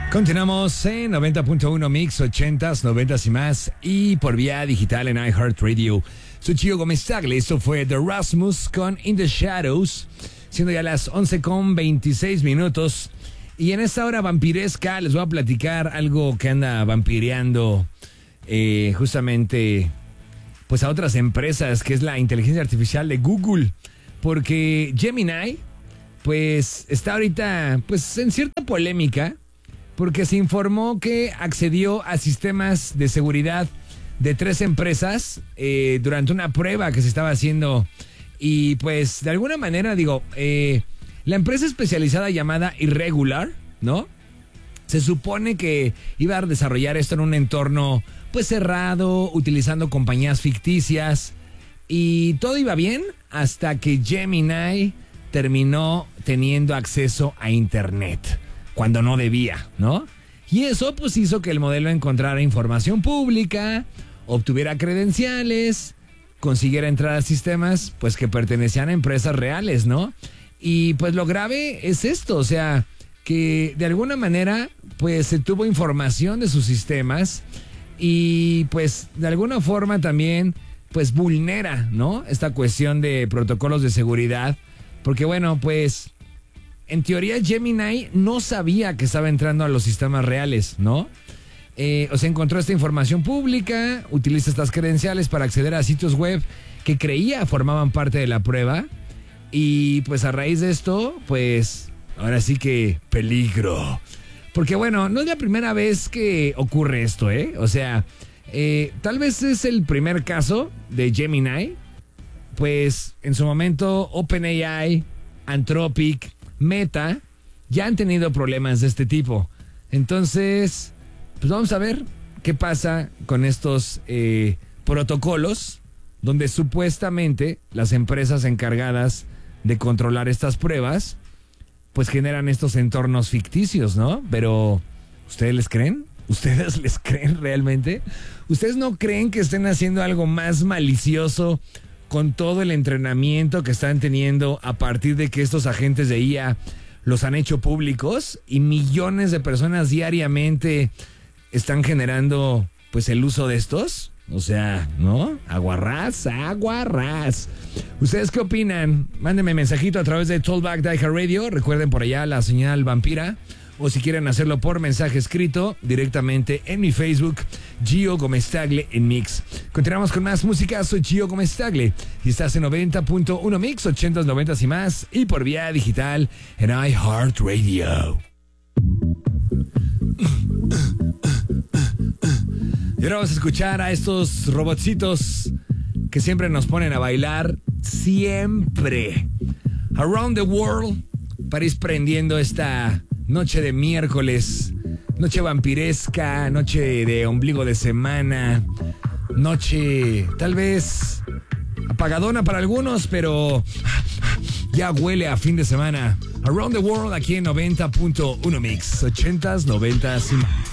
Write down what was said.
Continuamos en 90.1 Mix, 80s, 90s y más, y por vía digital en iHeartRadio. Soy Gio Gómez Tagle, esto fue The Rasmus con In the Shadows, siendo ya las 11:26. Y en esta hora vampiresca les voy a platicar algo que anda vampireando justamente pues a otras empresas, que es la inteligencia artificial de Google. Porque Gemini pues está ahorita pues en cierta polémica, porque se informó que accedió a sistemas de seguridad de 3 empresas durante una prueba que se estaba haciendo. Y pues de alguna manera la empresa especializada llamada Irregular, ¿no? Se supone que iba a desarrollar esto en un entorno pues cerrado, utilizando compañías ficticias, y todo iba bien hasta que Gemini terminó teniendo acceso a internet cuando no debía, ¿no? Y eso pues hizo que el modelo encontrara información pública, obtuviera credenciales, consiguiera entrar a sistemas pues que pertenecían a empresas reales, ¿no? Y pues lo grave es esto, o sea, que de alguna manera pues se tuvo información de sus sistemas y pues de alguna forma también pues vulnera, ¿no? Esta cuestión de protocolos de seguridad, porque bueno, pues en teoría Gemini no sabía que estaba entrando a los sistemas reales, ¿no? O sea, encontró esta información pública, utiliza estas credenciales para acceder a sitios web que creía formaban parte de la prueba, y pues a raíz de esto, pues ahora sí que peligro. Porque bueno, no es la primera vez que ocurre esto, ¿eh? O sea, tal vez es el primer caso de Gemini. Pues en su momento OpenAI, Anthropic, Meta ya han tenido problemas de este tipo. Entonces, pues vamos a ver qué pasa con estos protocolos, donde supuestamente las empresas encargadas de controlar estas pruebas pues generan estos entornos ficticios, ¿no? Pero, ¿ustedes les creen? ¿Ustedes les creen realmente? ¿Ustedes no creen que estén haciendo algo más malicioso con todo el entrenamiento que están teniendo a partir de que estos agentes de IA los han hecho públicos y millones de personas diariamente están generando pues el uso de estos? O sea, ¿no? Aguarrás. ¿Ustedes qué opinan? Mándenme mensajito a través de Tollback de iHeartRadio. Recuerden por allá la señal vampira. O si quieren hacerlo por mensaje escrito, directamente en mi Facebook, Gio Gómez Tagle en Mix. Continuamos con más música. Soy Gio Gómez Tagle y estás en 90.1 Mix, 80s, 90s y más, y por vía digital en iHeartRadio. Y ahora vamos a escuchar a estos robotcitos que siempre nos ponen a bailar, siempre. Around the World, para ir prendiendo esta noche de miércoles, noche vampiresca, noche de ombligo de semana, noche tal vez apagadona para algunos, pero ya huele a fin de semana. Around the World aquí en 90.1 Mix, 80s, 90s y más.